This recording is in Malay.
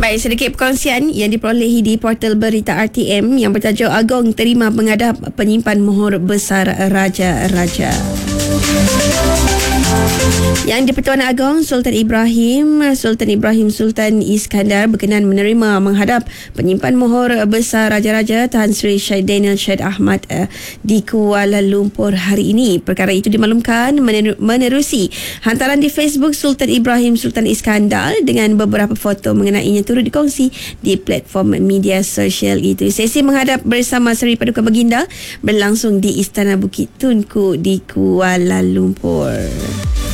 Baik, sedikit perkongsian yang diperolehi di portal berita RTM yang bertajuk Agong terima menghadap penyimpan mohor besar Raja-Raja. Yang di-Pertuan Agong Sultan Ibrahim Sultan Iskandar berkenan menerima menghadap penyimpan mohor besar Raja-Raja Tan Sri Syed Daniel Syed Ahmad di Kuala Lumpur hari ini. Perkara itu dimaklumkan menerusi hantaran di Facebook Sultan Ibrahim Sultan Iskandar dengan beberapa foto mengenainya turut dikongsi di platform media sosial itu. Sesi menghadap bersama Seri Paduka Baginda berlangsung di Istana Bukit Tunku di Kuala Lumpur.